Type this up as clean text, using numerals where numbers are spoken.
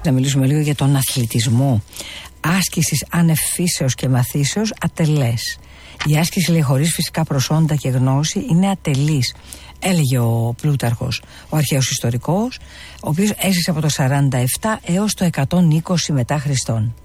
Να μιλήσουμε λίγο για τον αθλητισμό. Άσκησης ανεφύσεως και μαθήσεως ατελές. Η άσκηση, λέει, χωρίς φυσικά προσόντα και γνώση είναι ατελής, έλεγε ο Πλούταρχος, ο αρχαίος ιστορικός, ο οποίος έζησε από το 47 έως το 120 μετά Χριστόν.